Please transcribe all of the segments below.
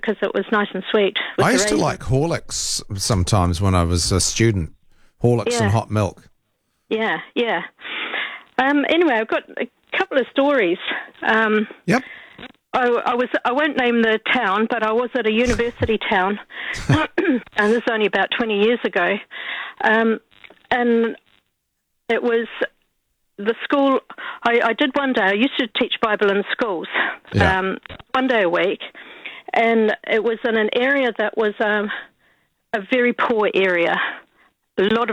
because it was nice and sweet. I used to like Horlicks sometimes when I was a student. Horlicks and hot milk. Yeah. Anyway, I've got a couple of stories. Yep. I won't name the town, but I was at a university town, and this is only about 20 years ago, and it was the school. I did one day. I used to teach Bible in schools, one day a week, and it was in an area that was a very poor area, a lot of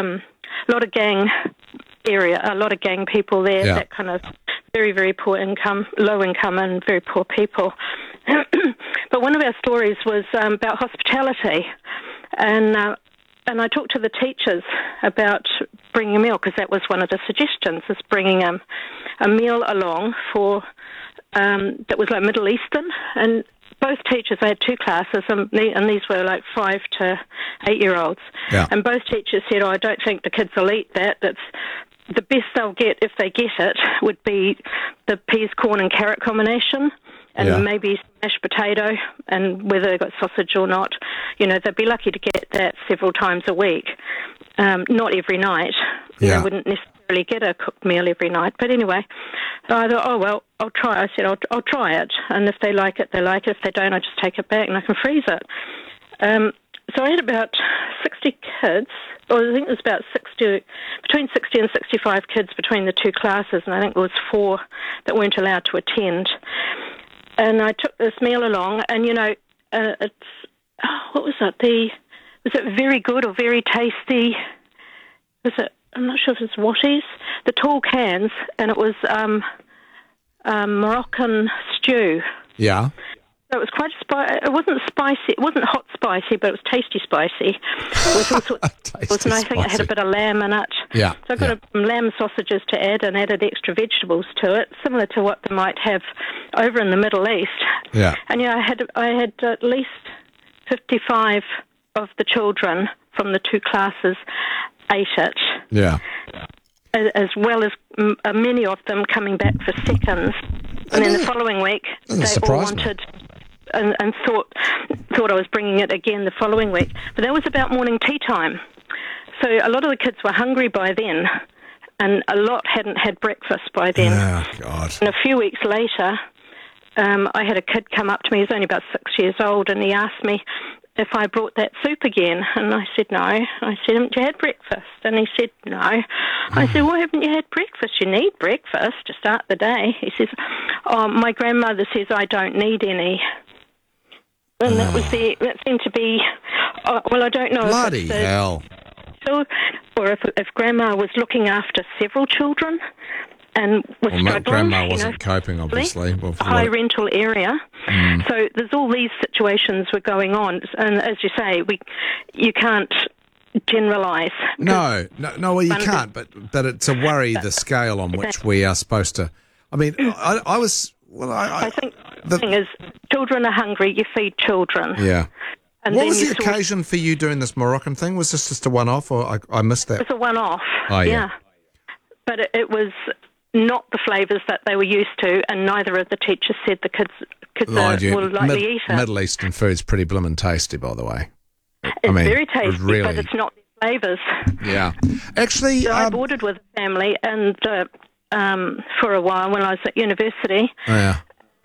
gang area, a lot of gang people there, that kind of very, very poor income, low income and very poor people. But one of our stories was about hospitality, and I talked to the teachers about bringing a meal, because that was one of the suggestions, is bringing a meal along for that was like Middle Eastern, and both teachers, I had two classes, and these were like 5 to 8-year-olds, and both teachers said, I don't think the kids will eat that. That's the best they'll get, if they get it, would be the peas, corn and carrot combination, and maybe mashed potato, and whether they've got sausage or not. They'd be lucky to get that several times a week, not every night. They wouldn't necessarily get a cooked meal every night. But anyway, so I thought, oh, well, I'll try. I said, I'll try it, and if they like it, they like it. If they don't, I just take it back and I can freeze it. So I had about 60 kids, or I think it was about between 60 and 65 kids between the two classes, and I think there was 4 that weren't allowed to attend. And I took this meal along, and it's what was it? Was it very good or very tasty? Was it? I'm not sure if it's Watties. The tall cans, and it was Moroccan stew. Yeah. So it was quite spicy. It wasn't spicy. It wasn't hot spicy, but it was tasty spicy. With all sorts of, and I think it had a bit of lamb in it. Yeah. So I got some lamb sausages to add, and added extra vegetables to it, similar to what they might have over in the Middle East. Yeah. And I had at least 55 of the children from the two classes ate it. Yeah. As well as many of them coming back for seconds. And then the following week, they all wanted and thought I was bringing it again the following week. But that was about morning tea time. So a lot of the kids were hungry by then, and a lot hadn't had breakfast by then. Oh, God. And a few weeks later, I had a kid come up to me. He was only about 6 years old, and he asked me if I brought that soup again. And I said, no. I said, haven't you had breakfast? And he said, no. I said, well, haven't you had breakfast? You need breakfast to start the day. He says, oh, my grandmother says I don't need any. And that seemed to be, well, I don't know. Bloody hell. Or if Grandma was looking after several children and was struggling. Grandma wasn't coping, obviously. Well, a high rental area. So there's all these situations were going on. And as you say, you can't generalise. No, well, you can't, but it's a worry, the scale on which we are supposed to. I mean, I think the thing is, children are hungry, you feed children. Yeah. And what was the occasion for you doing this Moroccan thing? Was this just a one-off, or I missed that? It was a one-off, yeah. But it was not the flavours that they were used to, and neither of the teachers said the kids will likely eat it. Middle Eastern food's pretty blimmin' tasty, by the way. It's very tasty, but it's not the flavours. Yeah. Actually... So I boarded with a family and for a while when I was at university. Oh, yeah.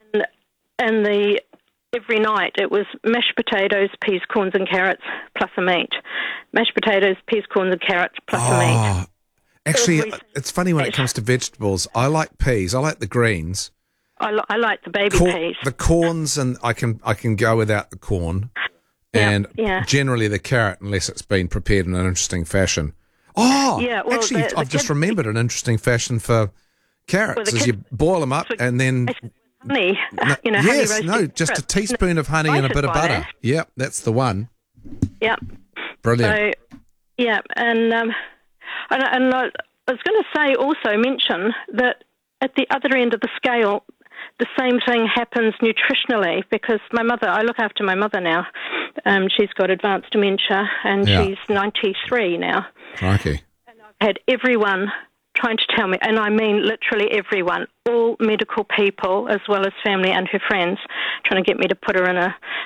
And every night it was mashed potatoes, peas, corns and carrots plus a meat. Mashed potatoes, peas, corns and carrots plus a meat. Actually, it's funny when it comes to vegetables. I like peas. I like the greens. I like the baby peas. The corns, and I can go without the corn. And generally the carrot, unless it's been prepared in an interesting fashion. Oh, yeah, well, actually, I've just remembered an interesting fashion for carrots is you boil them up and then... Honey, honey just a teaspoon of honey and a bit of butter. That. Yep, that's the one. Yep. Brilliant. So, yeah, and I was going to mention that at the other end of the scale, the same thing happens nutritionally, because I look after my mother now. She's got advanced dementia, and she's 93 now. Crikey. And I've had everyone trying to tell me, and I mean literally everyone, all medical people as well as family and her friends, trying to get me to put her in a